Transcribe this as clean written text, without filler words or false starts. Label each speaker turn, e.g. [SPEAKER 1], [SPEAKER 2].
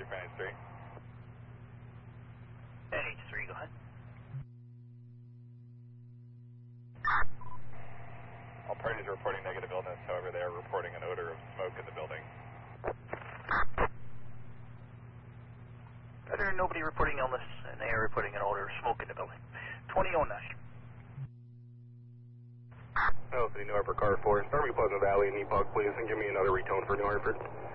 [SPEAKER 1] NH3.
[SPEAKER 2] NH3, go ahead.
[SPEAKER 1] All parties are reporting negative illness, however, they are reporting an odor of smoke in the building.
[SPEAKER 2] There nobody reporting illness, and they are reporting an odor of smoke in the building. 2009.
[SPEAKER 3] City New Hartford Car 4, start me Pleasant Valley and Epoch, please, and give me another retone for New Hartford.